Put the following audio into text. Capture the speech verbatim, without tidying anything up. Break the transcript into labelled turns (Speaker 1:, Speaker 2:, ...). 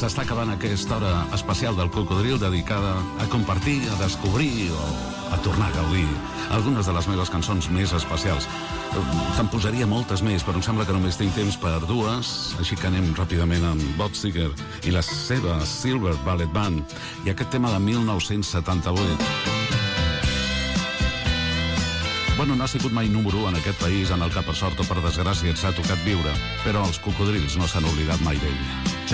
Speaker 1: s'està acabant aquesta hora especial del Cocodril dedicada a compartir, a descobrir o a tornar a gaudir algunes de les meves cançons més especials. Te'n posaria moltes més, però em sembla que només tinc temps per dues, així que anem ràpidament amb Bob Seger i la seva Silver Ballet Band i aquest tema de mil nou-cents setanta-vuit. Bueno, no ha sigut mai número u en aquest país en el que per sort o per desgràcia ens ha tocat viure, però els cocodrils no s'han oblidat mai d'ell.